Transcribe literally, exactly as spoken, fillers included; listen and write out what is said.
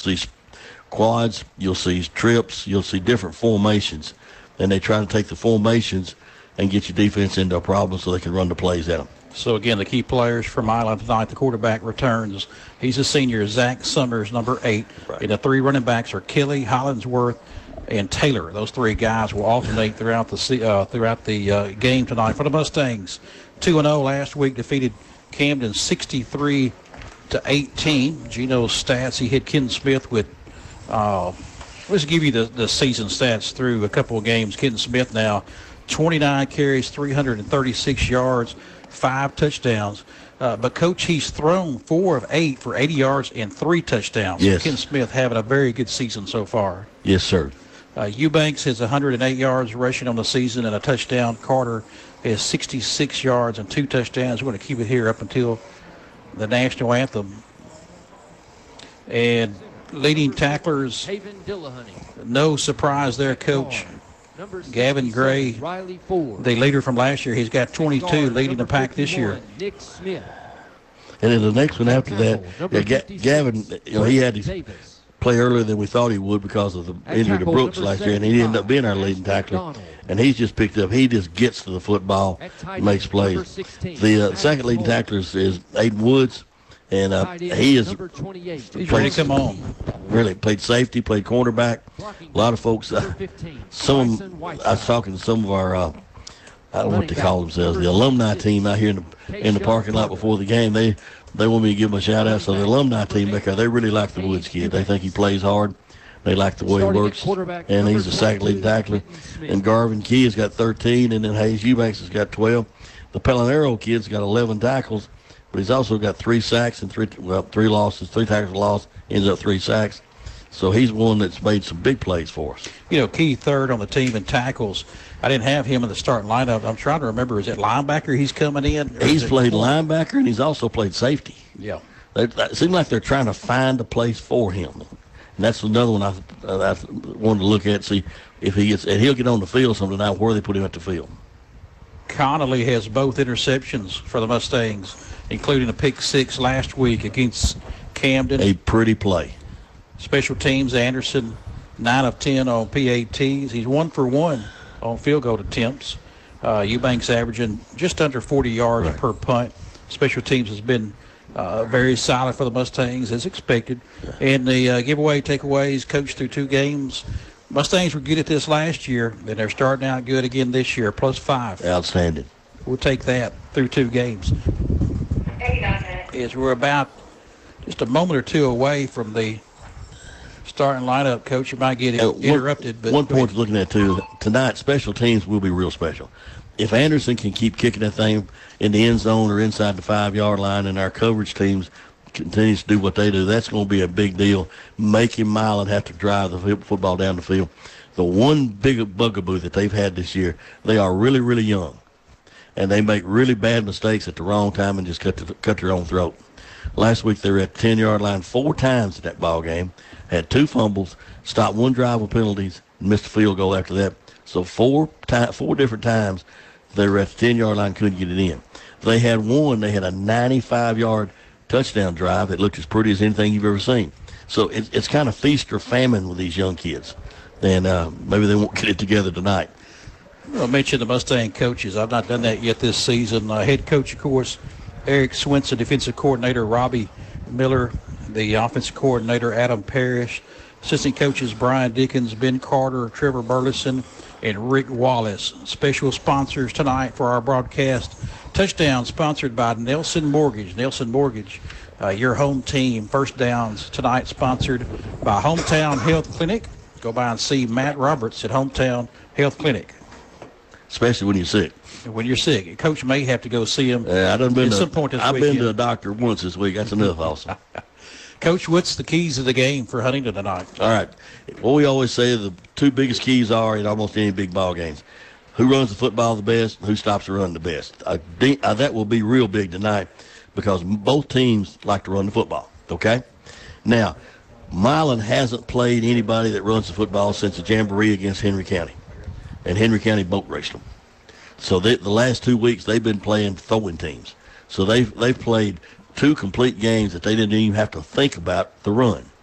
see quads, you'll see trips, you'll see different formations. And they try to take the formations and get your defense into a problem so they can run the plays at them. So, again, the key players for Milan tonight, the quarterback returns. He's a senior, Zach Summers, number eight. Right. And the three running backs are Kelly, Hollingsworth, and Taylor. Those three guys will alternate throughout the uh, throughout the uh, game tonight for the Mustangs. two and oh last week, defeated Camden sixty-three to eighteen. Gino's stats, he hit Ken Smith with, uh, let's give you the, the season stats through a couple of games. Ken Smith now, twenty-nine carries, three hundred thirty-six yards, five touchdowns. Uh, but, Coach, he's thrown four of eight for eighty yards and three touchdowns. Yes. Ken Smith having a very good season so far. Yes, sir. Uh, Eubanks has one hundred eight yards rushing on the season and a touchdown. Carter has sixty-six yards and two touchdowns. We're going to keep it here up until the national anthem. And leading tacklers, no surprise there, Coach. Gavin Gray, the leader from last year, he's got twenty-two, leading the pack this year. And then the next one after that, yeah, Ga- Gavin, you know, he had to play earlier than we thought he would because of the injury to Brooks last year, and he ended up being our leading tackler. And he's just picked up. He just gets to the football, makes plays. The uh, second leading tackler is, is Aiden Woods, and uh, he is He's ready to come on. Really played safety, played cornerback. A lot of folks. Uh, some I was talking to some of our. Uh, I don't know what they call themselves. The alumni team out here in the in the parking lot before the game. They they want me to give them a shout out. So the alumni team back there, they really like the Woods kid. They think he plays hard. They like the way he works, and he's the second leading tackler. And Garvin Key has got thirteen, and then Hayes Eubanks has got twelve. The Pelinero kid's got eleven tackles, but he's also got three sacks and three well three losses, three tackles lost, ends up three sacks. So he's one that's made some big plays for us. You know, Key third on the team in tackles. I didn't have him in the starting lineup. I'm trying to remember, is it linebacker he's coming in? He's played linebacker, and he's also played safety. Yeah. They, it seems like they're trying to find a place for him. And that's another one I, I wanted to look at, see if he gets, and he'll get on the field sometime now where they put him at the field. Connolly has both interceptions for the Mustangs, including a pick six last week against Camden. A pretty play. Special teams, Anderson, nine of ten on P A Ts. He's one for one on field goal attempts. Uh, Eubanks averaging just under forty yards right. per punt. Special teams has been uh, very solid for the Mustangs, as expected. Yeah. And the uh, giveaway takeaways, coached through two games. Mustangs were good at this last year, and they're starting out good again this year, plus five. Outstanding. We'll take that through two games. As we're about just a moment or two away from the starting lineup, Coach, you might get uh, interrupted. One, but one point to looking at, too, tonight special teams will be real special. If Anderson can keep kicking that thing in the end zone or inside the five-yard line and our coverage teams continues to do what they do, that's going to be a big deal, making Milan have to drive the football down the field. The one big bugaboo that they've had this year, they are really, really young, and they make really bad mistakes at the wrong time and just cut, the, cut their own throat. Last week they were at the ten-yard line four times in that ball game, had two fumbles, stopped one drive with penalties, and missed a field goal after that. So four time, four different times they were at the ten-yard line, couldn't get it in. They had one, they had a ninety-five-yard touchdown drive that looked as pretty as anything you've ever seen. So it, it's kind of feast or famine with these young kids. And uh, maybe they won't get it together tonight. I'll mention the Mustang coaches. I've not done that yet this season. Uh, head coach, of course, Eric Swinson, defensive coordinator Robbie Miller, the offensive coordinator Adam Parrish, assistant coaches Brian Dickens, Ben Carter, Trevor Burleson, and Rick Wallace. Special sponsors tonight for our broadcast. Touchdown sponsored by Nelson Mortgage. Nelson Mortgage, uh, your home team. First downs tonight sponsored by Hometown Health Clinic. Go by and see Matt Roberts at Hometown Health Clinic. Especially when you're sick. When you're sick. Coach may have to go see him uh, I done been at to, some point this I've weekend. been to a doctor once this week. That's enough also. Coach, what's the keys of the game for Huntington tonight? All right. What we always say the two biggest keys are in almost any big ball games. Who runs the football the best and who stops the run the best. Uh, uh, that will be real big tonight because both teams like to run the football, okay? Now, Milan hasn't played anybody that runs the football since the Jamboree against Henry County. And Henry County boat raced them. So they, the last two weeks they've been playing throwing teams. So they've, they've played two complete games that they didn't even have to think about the run.